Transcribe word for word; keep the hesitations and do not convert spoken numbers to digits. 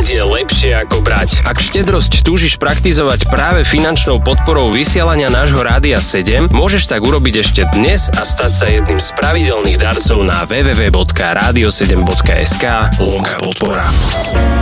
Dávať je lepšie ako brať. Ak štedrosť túžiš praktizovať práve finančnou podporou vysielania nášho Rádia sedem, môžeš tak urobiť ešte dnes a stať sa jedným z pravidelných darcov na w w w bodka radio sedem bodka es ka lomka podpora.